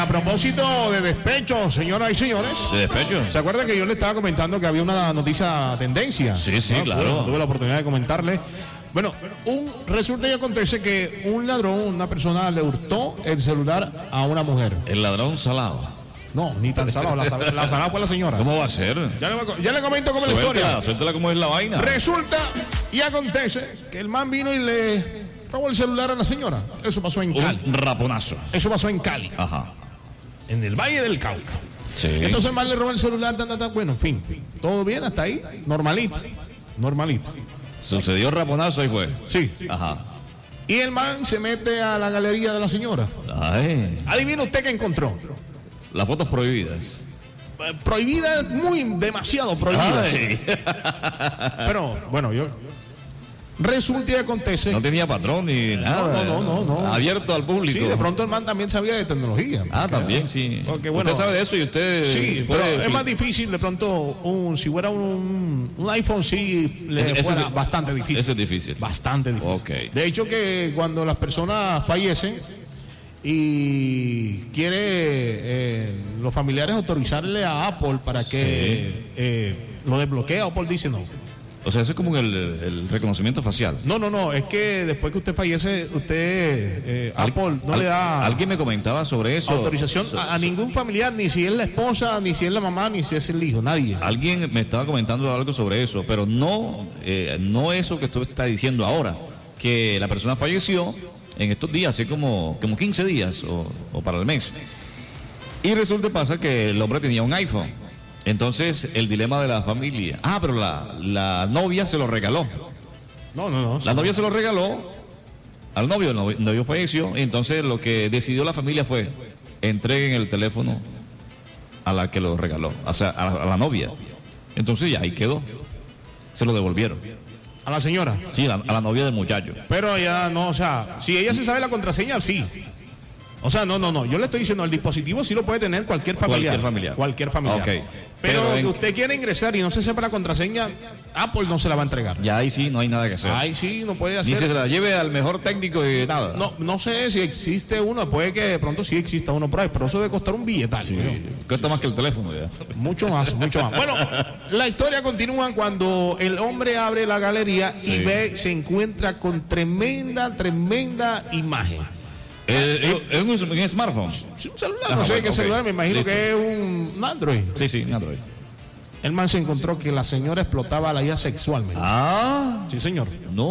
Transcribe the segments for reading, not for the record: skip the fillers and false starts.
a propósito de despecho, señoras y señores. ¿De despecho? ¿Se acuerda que yo le estaba comentando que había una noticia tendencia? Sí, sí, ¿no? claro. Tuve la oportunidad de comentarle. Bueno, resulta y acontece que un ladrón, una persona le hurtó el celular a una mujer. El ladrón salado. No, ni tan salado, la salada fue la señora. ¿Cómo va a ser? Ya le comento cómo es la historia. Suéltala cómo es la vaina. Resulta y acontece que el man vino y le robó el celular a la señora. Eso pasó en Cali. Un raponazo. Eso pasó en Cali, Ajá. en el Valle del Cauca. Sí. Entonces el man le robó el celular, bueno, en fin, todo bien hasta ahí, normalito. Sucedió raponazo y fue. Sí. Ajá. Y el man se mete a la galería de la señora. Ay. Adivina usted qué encontró. Las fotos prohibidas. Prohibidas, demasiado prohibidas. Ay. Pero, bueno, resulta y acontece. No tenía patrón ni nada. No. Abierto al público. Sí, de pronto el man también sabía de tecnología. También, sí. Porque, bueno, usted sabe de eso y usted... Sí, pero es más difícil de pronto, si fuera un iPhone, sí, fuera bastante difícil. Ese es difícil. Bastante difícil. Ok. De hecho, que cuando las personas fallecen y quiere los familiares autorizarle a Apple para que lo desbloquee, Apple dice no. O sea, eso es como el reconocimiento facial. No, es que después que usted fallece, Apple no le da... Alguien me comentaba sobre eso. Autorización a ningún familiar, ni si es la esposa, ni si es la mamá, ni si es el hijo, nadie. Alguien me estaba comentando algo sobre eso, pero no eso que usted está diciendo ahora, que la persona falleció en estos días, hace como 15 días o para el mes. Y resulta pasa que el hombre tenía un iPhone. Entonces, el dilema de la familia. Pero la novia se lo regaló. No. La novia se lo regaló al novio. El novio falleció. Y entonces, lo que decidió la familia fue: entreguen el teléfono a la que lo regaló. O sea, a la novia. Entonces, ya ahí quedó. Se lo devolvieron. ¿A la señora? Sí, a la novia del muchacho. Pero ya no, o sea, si ella se sabe la contraseña, sí. O sea, no. Yo le estoy diciendo, el dispositivo sí lo puede tener cualquier familiar. Cualquier familiar. Okay. Pero que usted quiere ingresar y no se sepa la contraseña, Apple no se la va a entregar. Ya ahí sí no hay nada que hacer. Ahí sí no puede hacer. Ni se la lleve al mejor técnico y nada. No sé si existe uno, puede que de pronto sí exista uno por ahí, pero eso debe costar un billetal. Sí, cuesta más que el teléfono ya. Mucho más. Bueno, la historia continúa cuando el hombre abre la galería y se encuentra con tremenda imagen. ¿Es un smartphone? Sí, un celular, no sé qué celular, me imagino que es un Android. Sí, un Android. El man se encontró que la señora explotaba a la hija sexualmente. Sí, señor.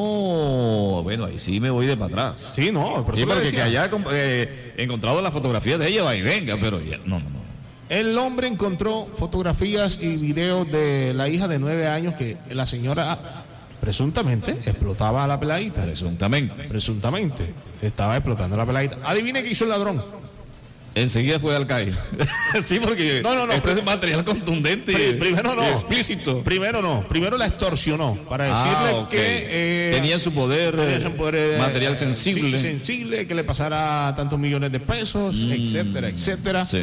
No, bueno, ahí sí me voy de para atrás. Sí, no, pero sí, porque que haya encontrado la fotografía de ella, va y venga, pero ya, no. El hombre encontró fotografías y videos de la hija de 9 años que la señora presuntamente explotaba a la peladita. Presuntamente. Estaba explotando a la peladita. Adivine qué hizo el ladrón. Enseguida fue al CAI. Sí, porque esto es material contundente. Primero no. Explícito. Primero la extorsionó para decirle que tenía en su poder material sensible. Sensible, que le pasara tantos millones de pesos, etcétera. Sí.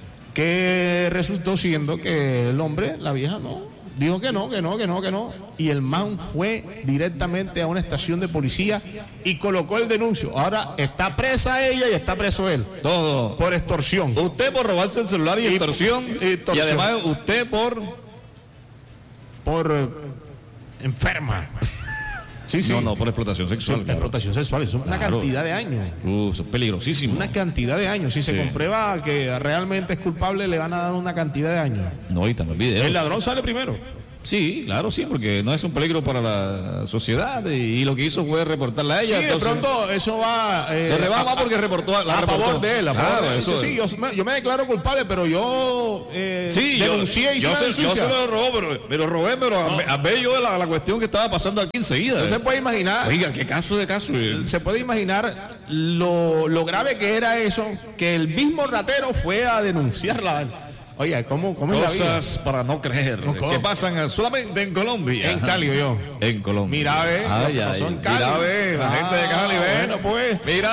Que resultó siendo que el hombre, la vieja, dijo que no. Y el man fue directamente a una estación de policía y colocó el denuncio. Ahora está presa ella y está preso él. Todo. Por extorsión. Usted por robarse el celular y extorsión. Y además usted por enferma. Sí. No, por explotación sexual. Explotación sexual, es una cantidad de años. Eso es peligrosísimo. Una cantidad de años. Si se comprueba que realmente es culpable, le van a dar una cantidad de años. No, y también videos. El ladrón sale primero. Sí, claro, sí, porque no es un peligro para la sociedad y lo que hizo fue reportarla a ella. Sí, de pronto eso va... le rebaba porque reportó a favor de él. Eso sí, yo me declaro culpable, pero yo denuncié y yo se lo robó, pero robé, a ver yo la cuestión que estaba pasando aquí enseguida. Usted se puede imaginar... Oiga, qué caso de caso. Se puede imaginar lo grave que era eso, que el mismo ratero fue a denunciarla. Oye, ¿cómo es la vida? Cosas para no creer. ¿Qué pasan solamente en Colombia? En Cali, En Colombia. Mira, pasó en Cali. Mira, la gente de Cali, bueno, pues. Mira,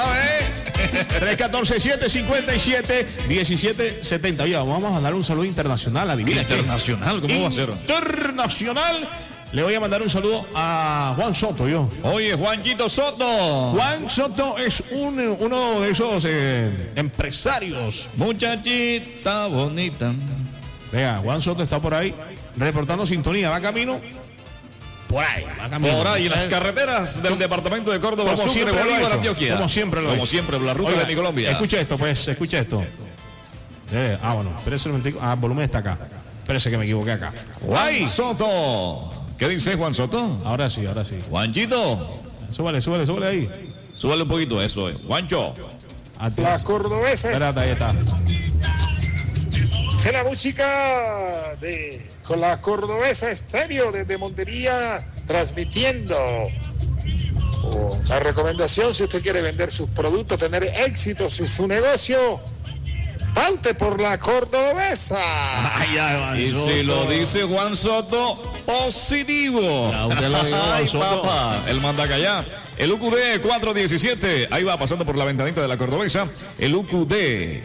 314-757-1770. Oye, vamos a dar un saludo internacional, adivina. Internacional, ¿cómo va a ser? Internacional. Le voy a mandar un saludo a Juan Soto, yo. Oye, Juanquito Soto. Juan Soto es uno de esos empresarios. Muchachita bonita. Vea, Juan Soto está por ahí reportando sintonía. Va camino. Por ahí, va camino. Por ahí, en las carreteras del departamento de Córdoba, como Sucre, siempre Bolívar, lo ha hecho. Antioquia. Como siempre lo ha hecho. Como siempre, la ruta Oiga, de mi Colombia. Escucha esto, pues, escucha esto. Bueno, espérese un momentico. El volumen está acá. Espérese que me equivoqué acá. Juan Soto. ¿Qué dice Juan Soto? Ahora sí. Juanchito. Súbale ahí. Súbale un poquito eso, Juancho. La cordobesa. Espérate, ahí está. Es la música con la Cordobesa Estéreo desde Montería, transmitiendo. La recomendación, si usted quiere vender sus productos, tener éxito en su negocio, paute por la Cordobesa. Y si lo dice Juan Soto, positivo. Ya, usted lo dijo, Juan Soto. Papá, el mandacallá. El UQD 417, ahí va pasando por la ventanita de la Cordobesa. El UQD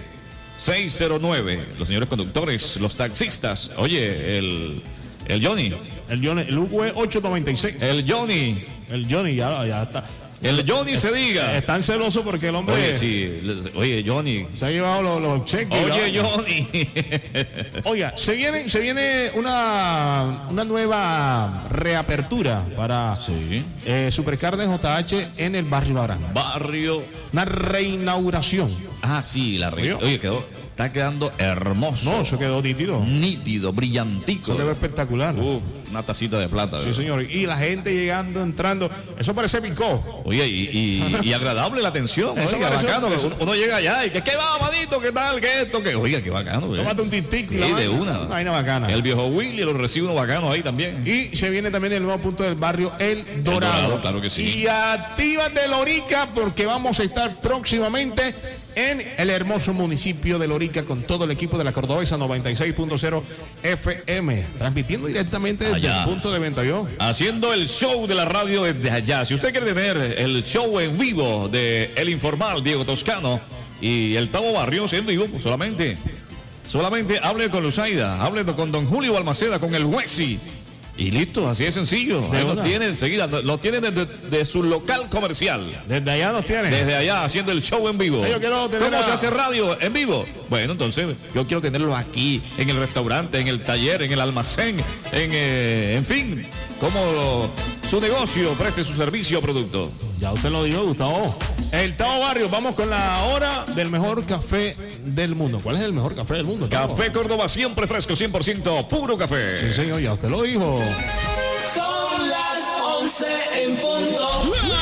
609, los señores conductores, los taxistas. Oye, el Johnny. El UQE 896. El Johnny. El Johnny ya está. El Johnny se diga. Están celosos porque el hombre. Oye, sí. Oye, Johnny. Se ha llevado los cheques. Oye, Johnny. Oiga, se viene una nueva reapertura para Supercarnes JH en el barrio La Granja. Una reinauguración. Ah, sí, Oye, está quedando hermoso. No, eso quedó nítido. Nítido, brillantico. Eso quedó espectacular. Una tacita de plata. Sí, ¿verdad? señor. Y la gente llegando, entrando. Eso parece picó. Oye, y agradable la atención. Eso Oiga, parece- bacano. eso- Uno llega allá y ¿qué va, manito? ¿Qué tal? ¿Qué esto? ¿Qué? Oiga, qué bacano. Tómate un tintic. Sí, de una. Vaina bacana. El viejo Willy lo recibe uno bacano ahí también. Y se viene también el nuevo punto del barrio El Dorado. Dorado, claro que sí. Y actívate Lorica porque vamos a estar próximamente en el hermoso municipio de Lorica con todo el equipo de la Cordobesa 96.0 FM, transmitiendo directamente desde Allá. el punto de venta. Yo. Haciendo el show de la radio desde allá. Si usted quiere tener el show en vivo de El Informal, Diego Toscano y el Tavo Barrios en vivo, pues solamente hable con Luzaida, hable con don Julio Balmaceda, con el Wexi. Y listo, así de sencillo. De Ahí lo una. tiene enseguida, lo tiene de su local comercial. Desde allá nos tiene. Desde allá haciendo el show en vivo. Yo quiero tener ¿Cómo a- se hace radio en vivo? Bueno, entonces yo quiero tenerlo aquí, en el restaurante, en el taller, en el almacén, en fin, como su negocio preste su servicio o producto. Ya usted lo dijo, Gustavo. El Tavo Barrios, vamos con la hora del mejor café del mundo. ¿Cuál es el mejor café del mundo, Tavo? Café Córdoba, siempre fresco, 100% puro café. Sí, señor, ya usted lo dijo. Son las 11 en punto.